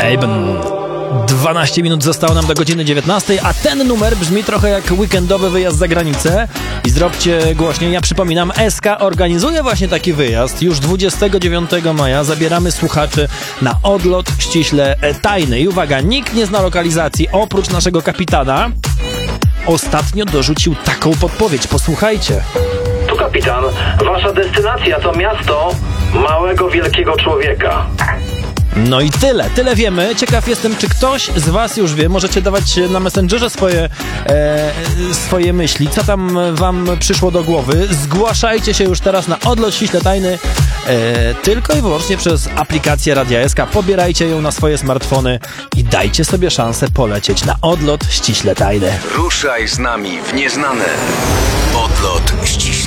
Haven. 12 minut zostało nam do godziny 19, a ten numer brzmi trochę jak weekendowy wyjazd za granicę. I zróbcie głośniej, ja przypominam, SK organizuje właśnie taki wyjazd. Już 29 maja zabieramy słuchaczy na odlot ściśle tajny. I uwaga, nikt nie zna lokalizacji oprócz naszego kapitana. Ostatnio dorzucił taką podpowiedź, posłuchajcie. Tu kapitan, wasza destynacja to miasto małego, wielkiego człowieka. No i tyle wiemy. Ciekaw jestem, czy ktoś z was już wie. Możecie dawać na Messengerze swoje myśli. Co tam wam przyszło do głowy? Zgłaszajcie się już teraz na odlot ściśle tajny tylko i wyłącznie przez aplikację Radia SK. Pobierajcie ją na swoje smartfony i dajcie sobie szansę polecieć na odlot ściśle tajny. Ruszaj z nami w nieznane. Odlot ściśle